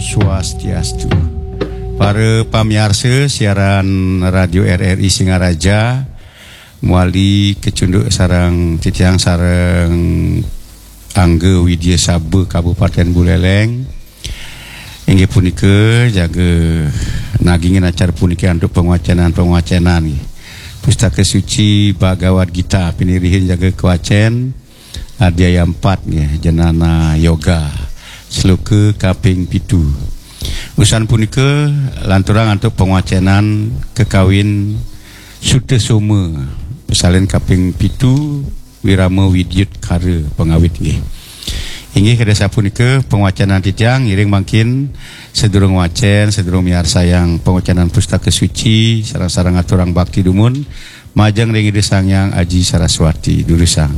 Swastiastu. Para pamirsa siaran radio RRI Singaraja muali kecunduk sarang titiang sarang Angga Widya Sabe Kabupaten Buleleng inggih punika jaga nagingin acara punika untuk penguacanan Pustaka Suci Bhagavad Gita pinirihin jaga kewacen Adhyaya 4 nggih jenana yoga sloka kaping 7. Usan punika lanturang untuk penguacanan kekawin Sutta Soma pesalen kaping 7 Wirama Widyut Kara pengawit nggih. Inggih kada sapunika penguacanan titiang iring mangkin sedurung wacen sedurung miar sayang penguacanan Pustaka Suci sarang-sarang aturang bakti dumun majang ring ide sangyang Aji Saraswati durusang.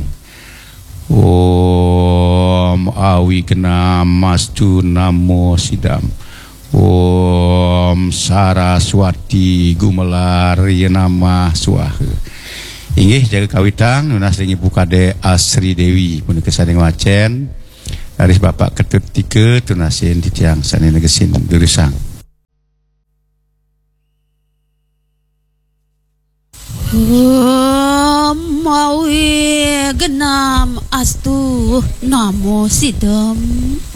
Om awi kena mastu namo sidam. Om Saraswati gumelar yenama swaha. Inggih jaga kawitang nunas ring Ibu Kade Asri Dewi punika sadeng wacen Aris Bapak Ketut 3 tunasin titiang sani negesin durusang. Mawi genam astu namo sidam.